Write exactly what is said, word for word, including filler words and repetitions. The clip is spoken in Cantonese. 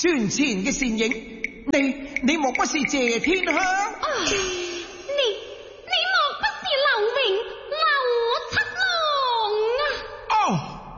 船前嘅倩影，你你莫不是謝天香？ 啊